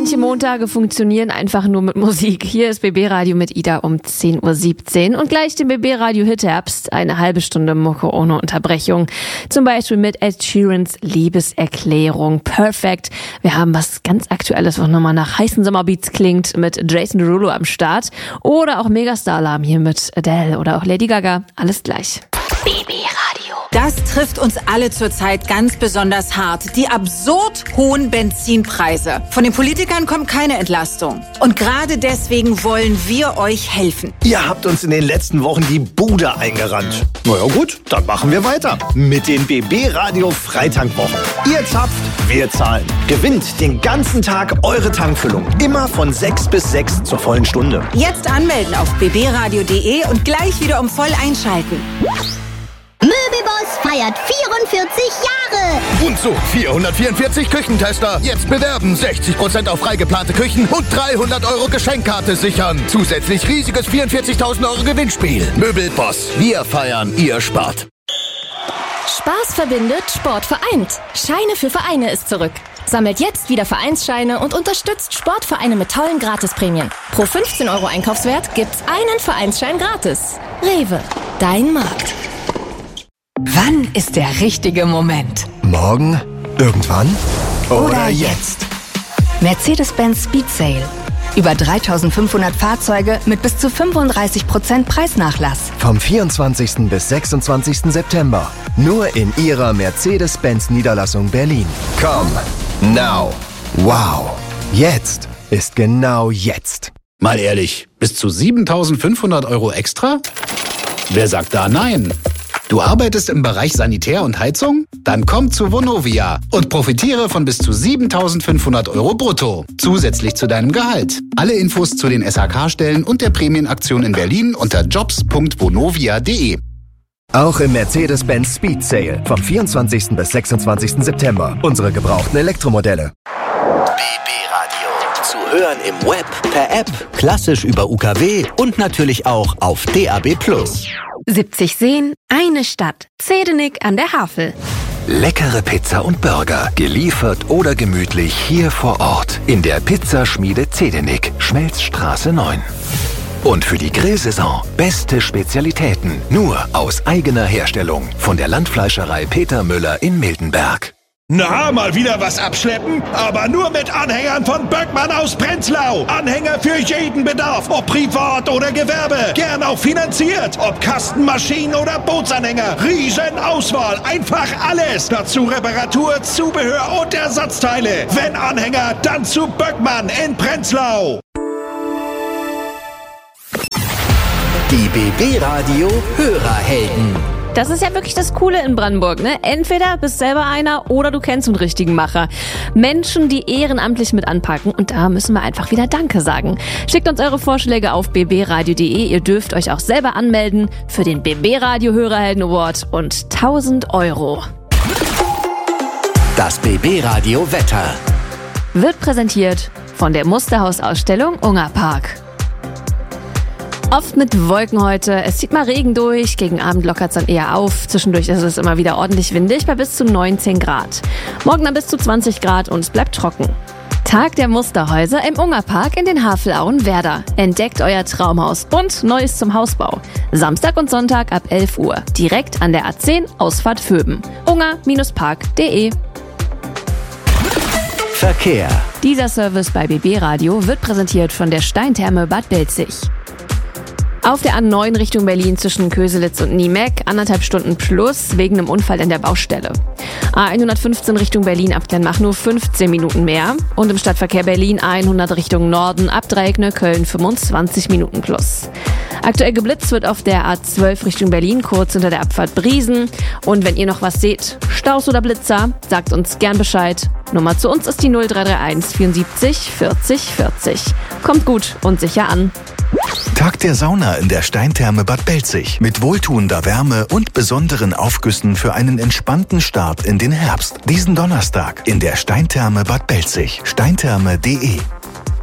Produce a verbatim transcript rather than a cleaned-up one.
Manche Montage funktionieren einfach nur mit Musik. Hier ist B B Radio mit Ida um zehn Uhr siebzehn und gleich den B B Radio Hit Herbst. Eine halbe Stunde Mucke ohne Unterbrechung. Zum Beispiel mit Ed Sheerans Liebeserklärung. Perfect. Wir haben was ganz Aktuelles, was nochmal nach heißen Sommerbeats klingt, mit Jason Derulo am Start. Oder auch Megastar-Alarm hier mit Adele oder auch Lady Gaga. Alles gleich. B B Radio. Das trifft uns alle zurzeit ganz besonders hart. Die absurd hohen Benzinpreise. Von den Politikern kommt keine Entlastung. Und gerade deswegen wollen wir euch helfen. Ihr habt uns in den letzten Wochen die Bude eingerannt. Na ja gut, dann machen wir weiter. Mit den B B Radio Freitankwochen. Ihr zapft, wir zahlen. Gewinnt den ganzen Tag eure Tankfüllung. Immer von sechs bis sechs zur vollen Stunde. Jetzt anmelden auf b b radio punkt d e und gleich wieder um voll einschalten. Möbelboss feiert vierundvierzig Jahre. Und so vierhundertvierundvierzig Küchentester. Jetzt bewerben, sechzig Prozent auf freigeplante Küchen und dreihundert Euro Geschenkkarte sichern. Zusätzlich riesiges vierundvierzigtausend Euro Gewinnspiel. Möbelboss, wir feiern, ihr spart. Spaß verbindet, Sport vereint. Scheine für Vereine ist zurück. Sammelt jetzt wieder Vereinsscheine und unterstützt Sportvereine mit tollen Gratisprämien. Pro fünfzehn Euro Einkaufswert gibt's einen Vereinsschein gratis. Rewe, dein Markt. Wann ist der richtige Moment? Morgen? Irgendwann? Oder, Oder jetzt? Mercedes-Benz Speed Sale. Über dreitausendfünfhundert Fahrzeuge mit bis zu fünfunddreißig Prozent Preisnachlass. Vom vierundzwanzigsten bis sechsundzwanzigsten September. Nur in ihrer Mercedes-Benz Niederlassung Berlin. Come now. Wow. Jetzt ist genau jetzt. Mal ehrlich, bis zu siebentausendfünfhundert Euro extra? Wer sagt da nein? Du arbeitest im Bereich Sanitär und Heizung? Dann komm zu Vonovia und profitiere von bis zu siebentausendfünfhundert Euro brutto. Zusätzlich zu deinem Gehalt. Alle Infos zu den S H K-Stellen und der Prämienaktion in Berlin unter jobs punkt vonovia punkt de. Auch im Mercedes-Benz Speed Sale vom vierundzwanzigsten bis sechsundzwanzigsten September. Unsere gebrauchten Elektromodelle. B B Radio. Zu hören im Web, per App, klassisch über U K W und natürlich auch auf D A B plus. siebzig Seen, eine Stadt. Zedenik an der Havel. Leckere Pizza und Burger, geliefert oder gemütlich hier vor Ort in der Pizzaschmiede Zedenik, Schmelzstraße neun. Und für die Grillsaison beste Spezialitäten, nur aus eigener Herstellung von der Landfleischerei Peter Müller in Miltenberg. Na, mal wieder was abschleppen? Aber nur mit Anhängern von Böckmann aus Prenzlau. Anhänger für jeden Bedarf, ob privat oder Gewerbe. Gern auch finanziert. Ob Kastenmaschinen oder Bootsanhänger. Riesenauswahl, einfach alles. Dazu Reparatur, Zubehör und Ersatzteile. Wenn Anhänger, dann zu Böckmann in Prenzlau. Die B B Radio Hörerhelden. Das ist ja wirklich das Coole in Brandenburg, ne? Entweder bist selber einer oder du kennst einen richtigen Macher. Menschen, die ehrenamtlich mit anpacken, und da müssen wir einfach wieder Danke sagen. Schickt uns eure Vorschläge auf b b radio punkt d e. Ihr dürft euch auch selber anmelden für den B B Radio Hörerhelden Award und tausend Euro. Das B B Radio Wetter wird präsentiert von der Musterhausausstellung Ungerpark. Oft mit Wolken heute. Es zieht mal Regen durch. Gegen Abend lockert es dann eher auf. Zwischendurch ist es immer wieder ordentlich windig bei bis zu neunzehn Grad. Morgen dann bis zu zwanzig Grad und es bleibt trocken. Tag der Musterhäuser im Ungerpark in den Havelauen Werder. Entdeckt euer Traumhaus und Neues zum Hausbau. Samstag und Sonntag ab elf Uhr. Direkt an der A zehn Ausfahrt Vöben. unger Park punkt de. Verkehr. Dieser Service bei B B Radio wird präsentiert von der Steintherme Bad Belzig. Auf der A neun Richtung Berlin zwischen Köselitz und Niemeck, anderthalb Stunden plus wegen einem Unfall in der Baustelle. A hundertfünfzehn Richtung Berlin ab Kleinmach nur fünfzehn Minuten mehr. Und im Stadtverkehr Berlin hundert Richtung Norden ab Dreieckne Köln fünfundzwanzig Minuten plus. Aktuell geblitzt wird auf der A zwölf Richtung Berlin, kurz hinter der Abfahrt Briesen. Und wenn ihr noch was seht, Staus oder Blitzer, sagt uns gern Bescheid. Nummer zu uns ist die null drei drei eins vierundsiebzig vierzig vierzig. Kommt gut und sicher an. Tag der Sauna in der Steintherme Bad Belzig mit wohltuender Wärme und besonderen Aufgüssen für einen entspannten Start in den Herbst. Diesen Donnerstag in der Steintherme Bad Belzig. steintherme punkt de.